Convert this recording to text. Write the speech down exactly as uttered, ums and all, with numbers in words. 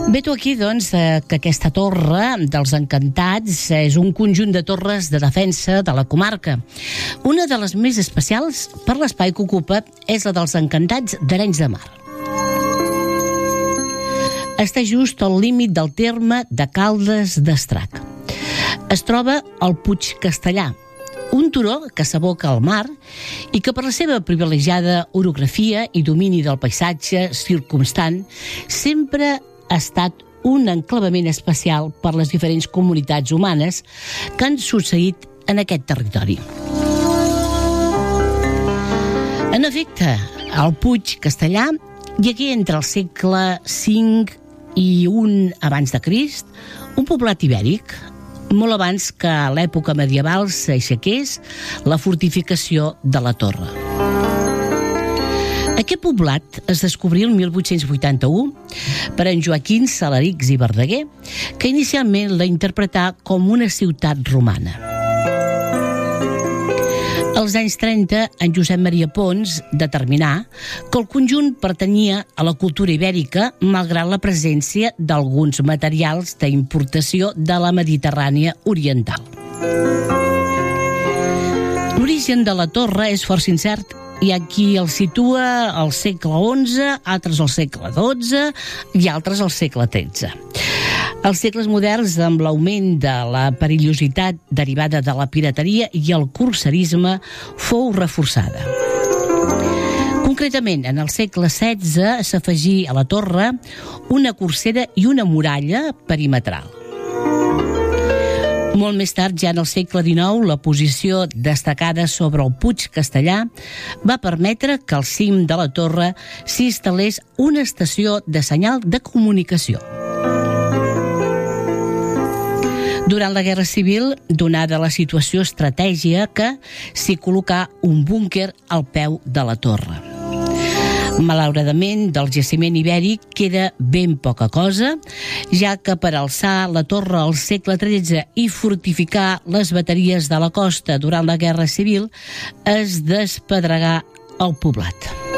Veto aquí, doncs, que aquesta torre dels Encantats és un conjunt de torres de defensa de la comarca. Una de les més especials per l'espai que ocupa és la dels Encantats d'Arenys de Mar. Està just al límit del terme de Caldes d'Estrac. Es troba al Puig Castellà, un turó que s'aboca al mar i que per la seva privilegiada orografia i domini del paisatge circumstant sempre ha estat un enclavament especial per les diferents comunitats humanes que han succeït en aquest territori. En efecte, al Puig Castellà hi hagué entre el segle cinc i un abans de Crist un poblat ibèric, molt abans que a l'època medieval s'aixequés la fortificació de la torre. Aquest poblat es descobrí el mil vuit-cents vuitanta-u per en Joaquim Salarix i Verdaguer, que inicialment la interpretà com una ciutat romana. Als anys trenta, en Josep Maria Pons determinà que el conjunt pertanyia a la cultura ibèrica malgrat la presència d'alguns materials d'importació de la Mediterrània oriental. L'origen de la torre és força incert. Hi ha qui el situa al segle onze, altres al segle dotze i altres al segle tretze. Els segles moderns, amb l'augment de la perillositat derivada de la pirateria i el corsarisme, fou reforçada. Concretament, en el segle setze s'afegí a la torre una corsera i una muralla perimetral. Molt més tard, ja en el segle dinou, la posició destacada sobre el Puig Castellà va permetre que al cim de la torre s'instal·lés una estació de senyal de comunicació. Durant la Guerra Civil, donada la situació estratègica, s'hi col·locà un búnquer al peu de la torre. Malauradament, del jaciment ibèric queda ben poca cosa, ja que per alçar la torre al segle tretze i fortificar les bateries de la costa durant la Guerra Civil es despedregà el poblat.